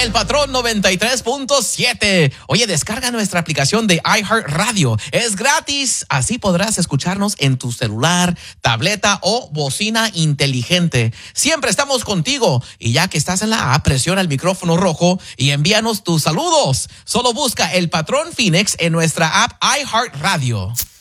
el Patrón 93.7. Oye, descarga nuestra aplicación de iHeartRadio. Es gratis. Así podrás escucharnos en tu celular, tableta o bocina inteligente. Siempre estamos contigo. Y ya que estás en la app, presiona el micrófono rojo y envíanos tus saludos. Solo busca el Patrón Phoenix en nuestra app iHeartRadio.